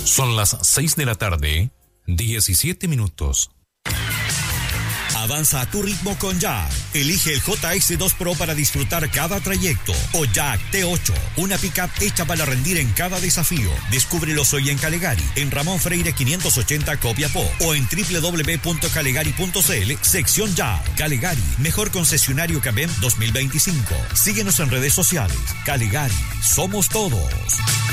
Son las 6 de la tarde, 17 minutos. Avanza a tu ritmo con Jack. Elige el JX2 Pro para disfrutar cada trayecto. O Jack T8, una pickup hecha para rendir en cada desafío. Descúbrelos hoy en Calegari, en Ramón Freire 580 Copiapó, o en www.calegari.cl, sección Jack. Calegari, mejor concesionario Cabem 2025. Síguenos en redes sociales. Calegari, somos todos.